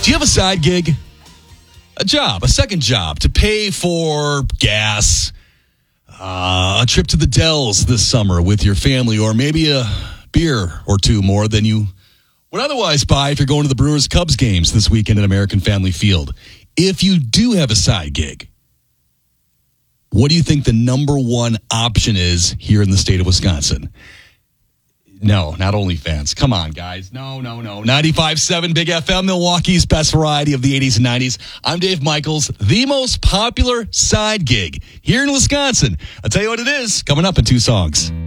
Do you have a side gig? A job, a second job to pay for gas, a trip to the Dells this summer with your family, or maybe a beer or two more than you would otherwise buy if you're going to the Brewers-Cubs games this weekend at American Family Field. If you do have a side gig, what do you think the number one option is here in the state of Wisconsin? No, not OnlyFans. Come on, guys. No. 95.7 Big FM, Milwaukee's best variety of the 80s and 90s. I'm Dave Michaels, the most popular side gig here in Wisconsin. I'll tell you what it is coming up in two songs.